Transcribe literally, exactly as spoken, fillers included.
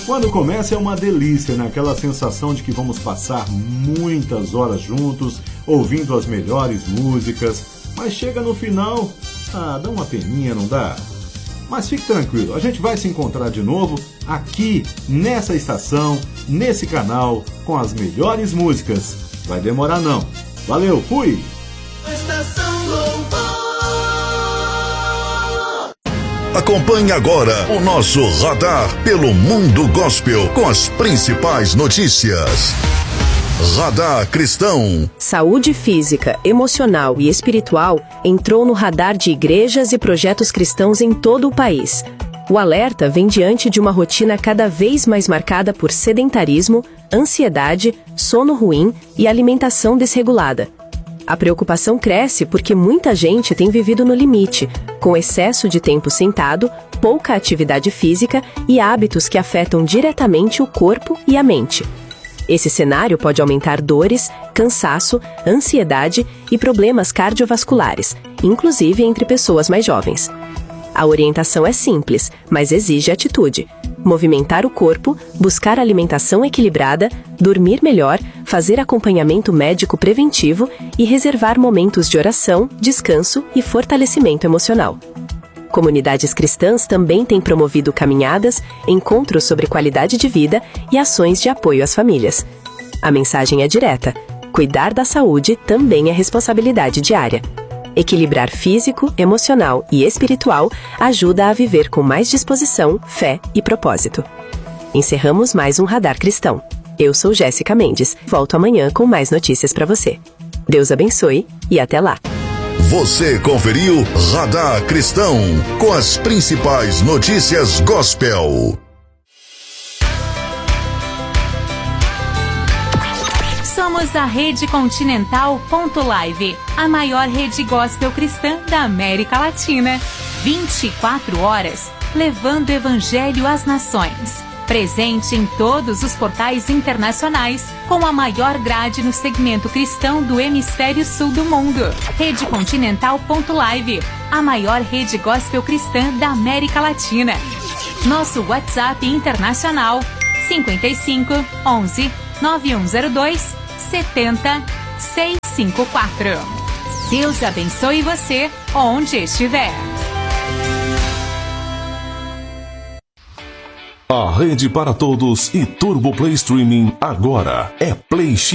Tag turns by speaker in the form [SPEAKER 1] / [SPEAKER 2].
[SPEAKER 1] Quando começa é uma delícia, né? Aquela sensação de que vamos passar muitas horas juntos, ouvindo as melhores músicas. Mas chega no final, ah, dá uma peninha, não dá? Mas fique tranquilo, a gente vai se encontrar de novo aqui, nessa estação, nesse canal, com as melhores músicas. Vai demorar não. Valeu, fui!
[SPEAKER 2] Estação Louvor.
[SPEAKER 3] Acompanhe agora o nosso radar pelo mundo gospel com as principais notícias. Radar Cristão.
[SPEAKER 4] Saúde física, emocional e espiritual entrou no radar de igrejas e projetos cristãos em todo o país. O alerta vem diante de uma rotina cada vez mais marcada por sedentarismo, ansiedade, sono ruim e alimentação desregulada. A preocupação cresce porque muita gente tem vivido no limite, com excesso de tempo sentado, pouca atividade física e hábitos que afetam diretamente o corpo e a mente. Esse cenário pode aumentar dores, cansaço, ansiedade e problemas cardiovasculares, inclusive entre pessoas mais jovens. A orientação é simples, mas exige atitude. Movimentar o corpo, buscar alimentação equilibrada, dormir melhor, fazer acompanhamento médico preventivo e reservar momentos de oração, descanso e fortalecimento emocional. Comunidades cristãs também têm promovido caminhadas, encontros sobre qualidade de vida e ações de apoio às famílias. A mensagem é direta: cuidar da saúde também é responsabilidade diária. Equilibrar físico, emocional e espiritual ajuda a viver com mais disposição, fé e propósito. Encerramos mais um Radar Cristão. Eu sou Jéssica Mendes. Volto amanhã com mais notícias para você. Deus abençoe e até lá.
[SPEAKER 3] Você conferiu Radar Cristão com as principais notícias gospel.
[SPEAKER 5] Somos a Rede Continental ponto live, a maior rede gospel cristã da América Latina. vinte e quatro horas, levando o evangelho às nações. Presente em todos os portais internacionais, com a maior grade no segmento cristão do hemisfério sul do mundo. Rede Continental ponto live, a maior rede gospel cristã da América Latina. Nosso WhatsApp internacional, cinquenta e cinco, onze, nove um zero dois, setenta, seiscentos e cinquenta e quatro. Deus abençoe você onde estiver.
[SPEAKER 6] A rede para todos e Turbo Play Streaming agora é Play X.